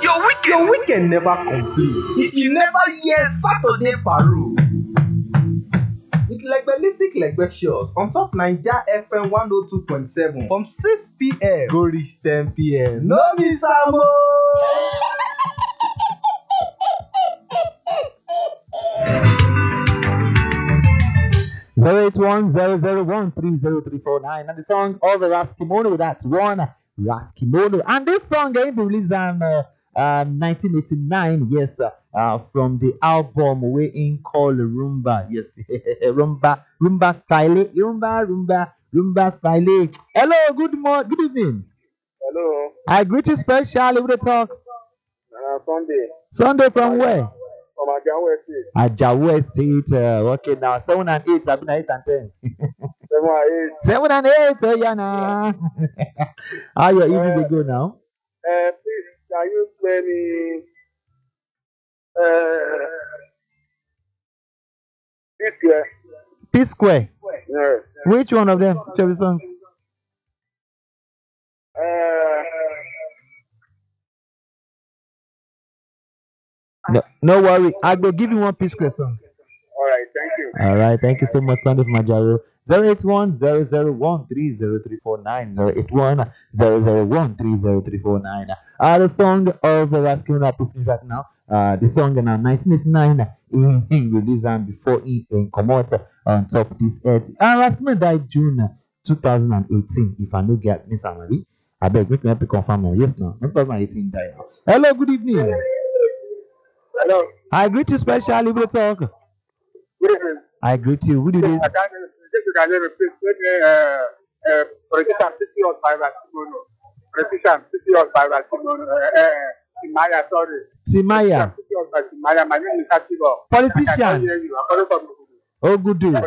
Your weekend never complete if you never hear Saturday Parole. With Legbelistic Legbe shows on top Naija FM 102.7 from 6 p.m. go reach 10 p.m. No miss am o. 08100130349 and the song All the Raskimono, that's one Raskimono, and this song ain't released in 1989, yes, from the album we in called Rumba, yes, Rumba Style, Rumba Style. Hello, good evening. Hello. I greet you specially with the talk. Sunday from where? From Ajawu Estate. Ajawu Estate. Okay, now 7 and 8. I've been 8 and 10. 7 and 8. Yeah, nah. How your evening they go now? Please, can you play me? P-Square. P-Square. Yeah. Which one of them? Which of the songs? No worry. I will give you one P-Square song. All right, thank you. All right, thank you so much, Sunday from Majaro. 08100130349. 08100130349. The song of Raskimono Approfini right now. The song in 1989 in release and before in come out on top this earth. Raskimono died June 2018. If I no get Miss Amari, I beg me to confirm. Yes, no, 2018 died. Hello, good evening. Hello. I greet you specially with the talk. Good evening. I greet you. Who do this? I can't repeat. Politician city of Raskimono. Politician city of Raskimono. Timaya, sorry. Timaya. City of Timaya. My name is Atibo. Politician. Oh, good do.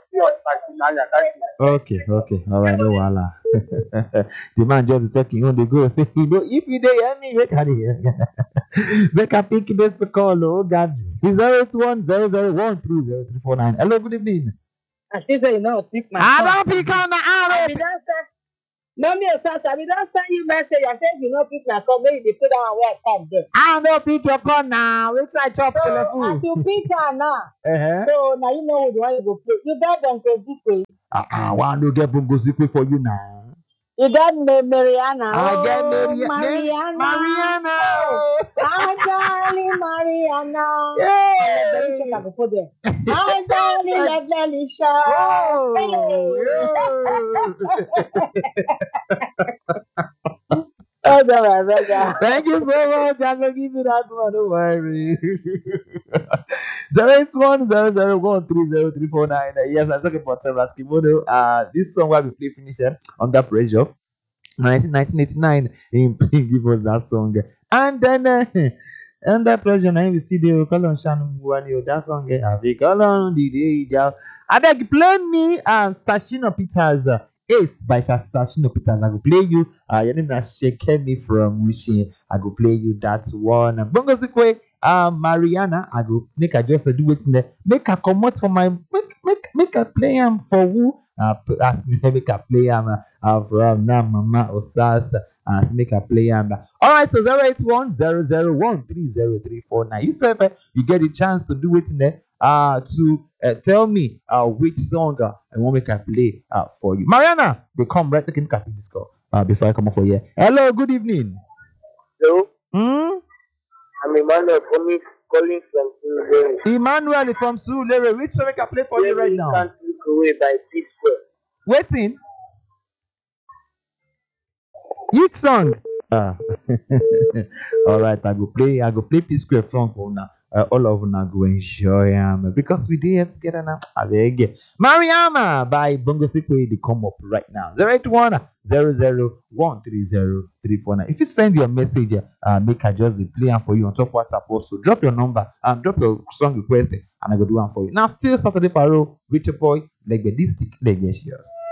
Okay. All right, no wala. The man just talking on the go. Say, you know, if you dey hear me, make a pick this call. Oh God, it's 08100130349. Hello, good evening. I still say you know pick my. I don't pick on the arrow. Mommy, I don't send you message. I said you know pick my call. Maybe you put down where I come there. I don't pick your call now. Let's try chop telephone. As you pick her now. Uh-huh. So now you know who the one you go play. You got Bongo Zikwe. Why don't get Bongo Zikwe for you now? You got Mariana. I get Mariana. Mariana. Hi, darling Mariana. Yeah. Hi, darling Lebelisha. Oh, thank you so much. I'm gonna give you that one. Don't worry. 08100130349. Yes, I'm talking about Raskimono. This song will be play finish Under Pressure. 1989. He give us that song, and then Under Pressure. Now we see the call on Shanu Buani. That song. Have a call on the day. I beg play me Sashino Peters. It's by Sashino Peters. I go play you. Your name is Shekemi from Wishing. I go play you that one. Bongo Zikwe, Mariana. I go make a just do it in there. Make a come out for my make a play him for who? Ask me make a play him from now Mama Osas. Make a play him. All right, so 08100130349. You said you get a chance to do it in there. To tell me which song I want me to play for you. Mariana, they come right to make this call before I come up for you. Hello, good evening. Hello. I'm Emmanuel calling from Surulere. Emmanuel from Surulere. Which song I can play for you right now? Can't Look Away by P-Square. Waiting. Which song? All right, I go play P-Square song for now. All of them go enjoy because we did together now. Mariama by Bongo Zikwe, they come up right now. 08100130349. If you send your message, make a just play them for you on top WhatsApp. Also, drop your number and drop your song request, and I go do one for you. Now, still Saturday Parole with your boy Legbelistic Legbe.